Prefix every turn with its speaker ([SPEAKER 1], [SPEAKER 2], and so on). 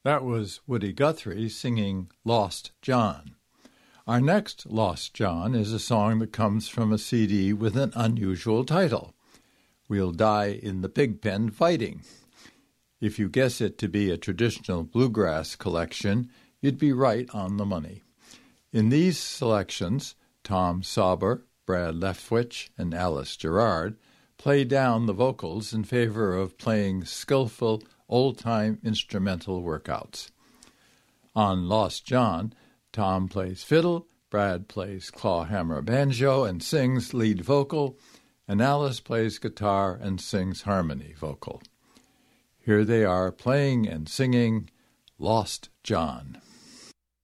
[SPEAKER 1] That was Woody Guthrie singing Lost John. Our next Lost John is a song that comes from a CD with an unusual title, We'll Die in the Pigpen Fighting. If you guess it to be a traditional bluegrass collection, you'd be right on the money. In these selections, Tom Sauber, Brad Leftwich, and Alice Gerrard play down the vocals in favor of playing skillful, old-time instrumental workouts. On Lost John, Tom plays fiddle, Brad plays clawhammer banjo and sings lead vocal, and Alice plays guitar and sings harmony vocal. Here they are playing and singing Lost John.